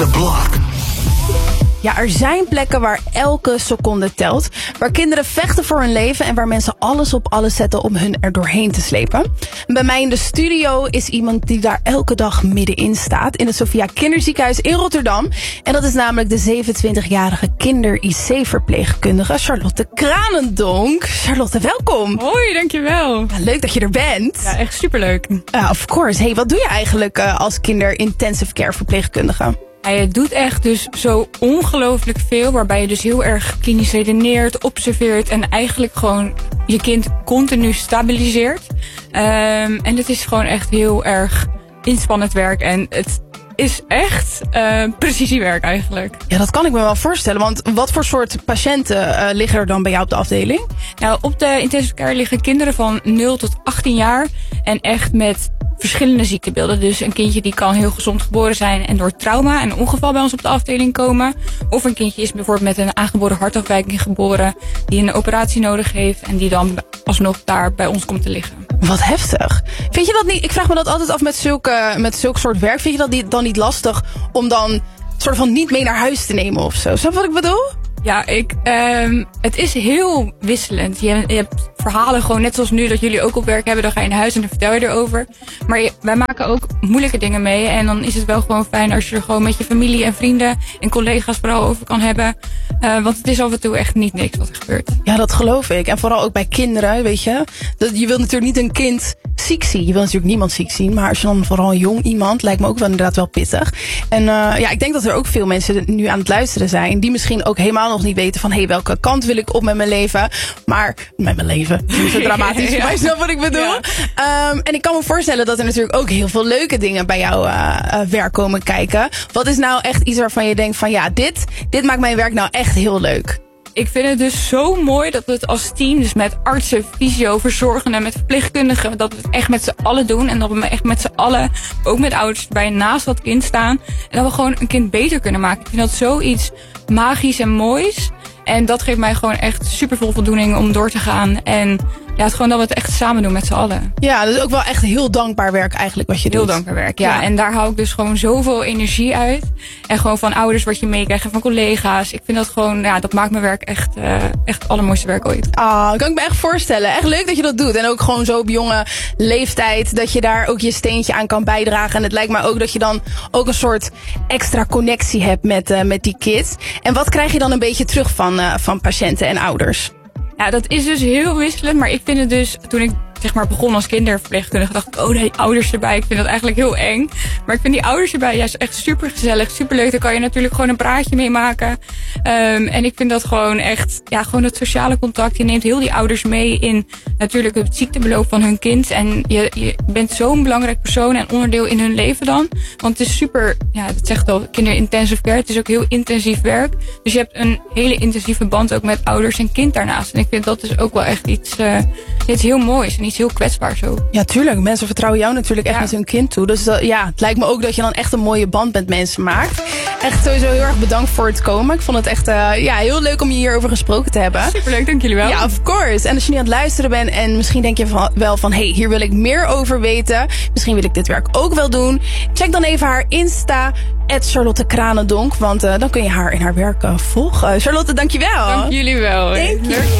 the block. Ja, er zijn plekken waar elke seconde telt. Waar kinderen vechten voor hun leven en waar mensen alles op alles zetten om hun er doorheen te slepen. Bij mij in de studio is iemand die daar elke dag middenin staat. In het Sophia Kinderziekenhuis in Rotterdam. En dat is namelijk de 27-jarige kinder-IC-verpleegkundige Charlotte Kranendonk. Charlotte, welkom. Hoi, dankjewel. Ja, leuk dat je er bent. Ja, echt superleuk. Of course. Hey, wat doe je eigenlijk als kinder-intensive care verpleegkundige? Je doet echt dus zo ongelooflijk veel, waarbij je dus heel erg klinisch redeneert, observeert en eigenlijk gewoon je kind continu stabiliseert. En het is gewoon echt heel erg inspannend werk en het is echt precisiewerk eigenlijk. Ja, dat kan ik me wel voorstellen, want wat voor soort patiënten liggen er dan bij jou op de afdeling? Nou, op de intensive care liggen kinderen van 0 tot 18 jaar en echt met verschillende ziektebeelden. Dus een kindje die kan heel gezond geboren zijn en door trauma en ongeval bij ons op de afdeling komen. Of een kindje is bijvoorbeeld met een aangeboren hartafwijking geboren die een operatie nodig heeft en die dan alsnog daar bij ons komt te liggen. Wat heftig. Vind je dat niet? Ik vraag me dat altijd af met zulk soort werk. Vind je dat dan niet lastig om dan soort van niet mee naar huis te nemen of zo? Snap je wat ik bedoel? Ja, het is heel wisselend. Je hebt verhalen gewoon net zoals nu dat jullie ook op werk hebben. Dan ga je naar huis en dan vertel je erover. Maar wij maken ook moeilijke dingen mee. En dan is het wel gewoon fijn als je er gewoon met je familie en vrienden en collega's vooral over kan hebben. Want het is af en toe echt niet niks wat er gebeurt. Ja, dat geloof ik. En vooral ook bij kinderen, weet je. Je wilt natuurlijk niet een kind ziek zien. Je wilt natuurlijk niemand ziek zien. Maar als je dan vooral een jong iemand, lijkt me ook wel inderdaad wel pittig. En ik denk dat er ook veel mensen nu aan het luisteren zijn. Die misschien ook helemaal nog niet weten van welke kant wil ik op met mijn leven. Maar met mijn leven. Dat is dramatisch. Ja. Maar je snapt wat ik bedoel. Ja. En ik kan me voorstellen dat er natuurlijk ook heel veel leuke dingen bij jouw werk komen kijken. Wat is nou echt iets waarvan je denkt van ja, dit maakt mijn werk nou echt heel leuk? Ik vind het dus zo mooi dat we het als team, dus met artsen, fysio, verzorgenden, met verpleegkundigen, dat we het echt met z'n allen doen. En dat we echt met z'n allen, ook met ouders erbij, naast dat kind staan. En dat we gewoon een kind beter kunnen maken. Ik vind dat zoiets magisch en moois. En dat geeft mij gewoon echt super veel voldoening om door te gaan. En ja, het gewoon dat we het echt samen doen met z'n allen. Ja, dus ook wel echt heel dankbaar werk eigenlijk wat je doet. Heel dankbaar werk, ja. En daar haal ik dus gewoon zoveel energie uit. En gewoon van ouders wat je meekrijgt en van collega's. Ik vind dat gewoon, ja, dat maakt mijn werk echt het allermooiste werk ooit. Kan ik me echt voorstellen. Echt leuk dat je dat doet. En ook gewoon zo op jonge leeftijd dat je daar ook je steentje aan kan bijdragen. En het lijkt mij ook dat je dan ook een soort extra connectie hebt met die kids. En wat krijg je dan een beetje terug van patiënten en ouders? Ja, dat is dus heel wisselend. Maar ik vind het dus, toen ik begon als kinderverpleegkundige, dacht ik, die ouders erbij. Ik vind dat eigenlijk heel eng. Maar ik vind die ouders erbij juist echt super gezellig, super leuk. Daar kan je natuurlijk gewoon een praatje mee maken. En ik vind dat gewoon echt, gewoon het sociale contact. Je neemt heel die ouders mee in natuurlijk het ziektebeloop van hun kind. En je bent zo'n belangrijk persoon en onderdeel in hun leven dan. Want het is super, dat zegt al, kinder-intensive care. Het is ook heel intensief werk. Dus je hebt een hele intensieve band ook met ouders en kind daarnaast. En ik vind dat dus ook wel echt iets heel moois en iets heel kwetsbaar zo. Ja, tuurlijk. Mensen vertrouwen jou natuurlijk echt met hun kind toe. Dus het lijkt me ook dat je dan echt een mooie band met mensen maakt. Echt sowieso heel erg bedankt voor het komen. Ik vond het echt heel leuk om je hierover gesproken te hebben. Superleuk, dank jullie wel. Ja, of course. En als je nu aan het luisteren bent en misschien denk je wel van hier wil ik meer over weten. Misschien wil ik dit werk ook wel doen. Check dan even haar Insta, @Charlotte Kranendonk. Want dan kun je haar in haar werk volgen. Charlotte, dankjewel. Dank jullie wel. Thank you.